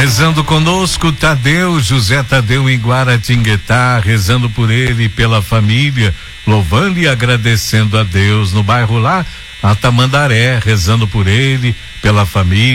Rezando conosco, Tadeu, José Tadeu em Guaratinguetá, rezando por ele e pela família, louvando e agradecendo a Deus. No bairro lá, a Tamandaré, rezando por ele, pela família.